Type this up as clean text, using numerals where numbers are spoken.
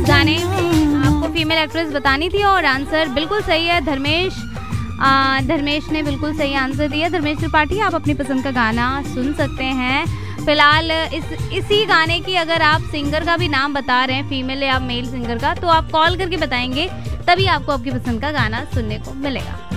गाने आपको female actress बतानी थी और आंसर बिल्कुल सही है। धर्मेश ने बिल्कुल सही आंसर दिया। धर्मेश त्रिपाठी, आप अपनी पसंद का गाना सुन सकते हैं। फिलहाल इसी गाने की अगर आप सिंगर का भी नाम बता रहे हैं, फीमेल या मेल सिंगर का, तो आप कॉल करके बताएंगे, तभी आपको आपकी पसंद का गाना सुनने को मिलेगा।